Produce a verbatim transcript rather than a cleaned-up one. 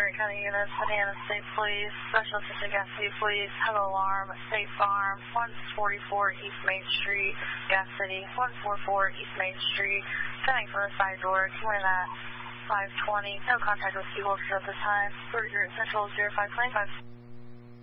Marion County units, Indiana State Police, Special Assistant Gas City Police, have alarm, State Farm, one forty-four East Main Street, Gas City, one forty-four East Main Street, sending from the side door, coming at five twenty, no contact with Seahorses at this time, Route Central zero five twenty-five.